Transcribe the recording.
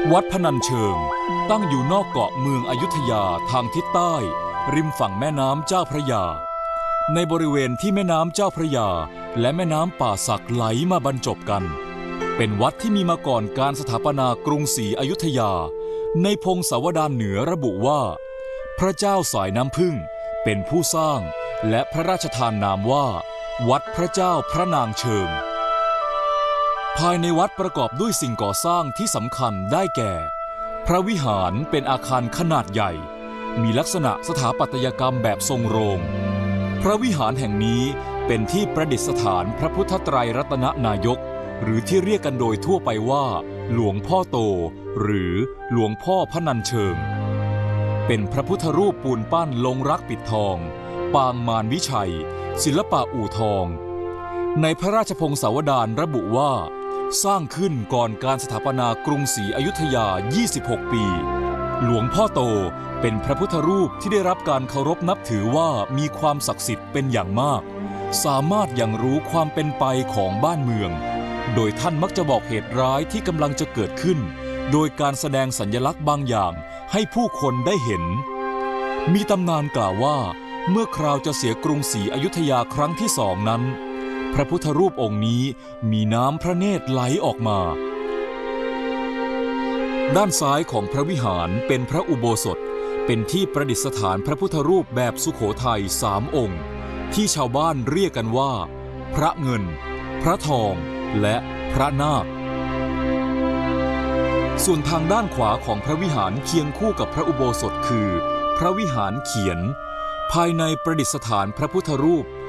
วัดพนัญเชิงตั้งอยู่นอกเกาะเมืองอยุธยาทางทิศใต้ริมฝั่งแม่น้ำเจ้าพระยาในบริเวณที่แม่น้ำเจ้าพระยาและแม่น้ำป่าสักไหลมาบรรจบกันเป็นวัดที่มีมาก่อนการสถาปนากรุงศรีอยุธยาในพงศาวดารเหนือระบุว่าพระเจ้าสายน้ำพึ่งเป็นผู้สร้างและพระราชทานนามว่าวัดพระเจ้าพระนางเชิงภายในวัดประกอบด้วยสิ่งก่อสร้างที่สำคัญได้แก่พระวิหารเป็นอาคารขนาดใหญ่มีลักษณะสถาปัตยกรรมแบบทรงโรงพระวิหารแห่งนี้เป็นที่ประดิษฐานพระพุทธไตรรัตนนายกหรือที่เรียกกันโดยทั่วไปว่าหลวงพ่อโตหรือหลวงพ่อพนัญเชิงเป็นพระพุทธรูปปูนปั้นลงรักปิดทองปางมารวิชัยศิลปะอู่ทองในพระราชพงศาวดารระบุว่าสร้างขึ้นก่อนการสถาปนากรุงศรีอยุธยา 26 ปีหลวงพ่อโตเป็นพระพุทธรูปที่ได้รับการเคารพนับถือว่ามีความศักดิ์สิทธิ์เป็นอย่างมากสามารถยังรู้ความเป็นไปของบ้านเมืองโดยท่านมักจะบอกเหตุร้ายที่กำลังจะเกิดขึ้นโดยการแสดงสัญลักษณ์บางอย่างให้ผู้คนได้เห็นมีตำนานกล่าวว่าเมื่อคราวจะเสียกรุงศรีอยุธยาครั้งที่2นั้นพระพุทธรูปองค์นี้มีน้ำพระเนตรไหลออกมาด้านซ้ายของพระวิหารเป็นพระอุโบสถเป็นที่ประดิษฐานพระพุทธรูปแบบสุโขทัย3 องค์ที่ชาวบ้านเรียกกันว่าพระเงินพระทองและพระนาคส่วนทางด้านขวาของพระวิหารเคียงคู่กับพระอุโบสถคือพระวิหารเขียนภายในประดิษฐานพระพุทธรูป